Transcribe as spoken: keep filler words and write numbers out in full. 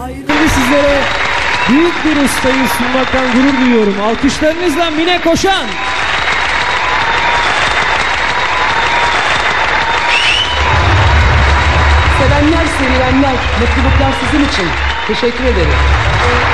Şimdi sizlere büyük bir ustayı sunmaktan gurur duyuyorum. Alkışlarınızla Mine Koşan. Sevenler, sevilenler, mutluluklar sizin için. Teşekkür ederim.